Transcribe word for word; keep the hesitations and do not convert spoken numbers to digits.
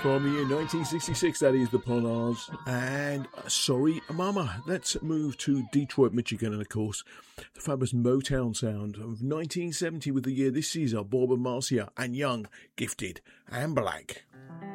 From the year nineteen sixty-six, that is the Polars. And uh, Sorry Mama. Let's move to Detroit, Michigan, and of course, the fabulous Motown sound of nineteen seventy with the year this is Bob and Marcia and Young, Gifted and Black.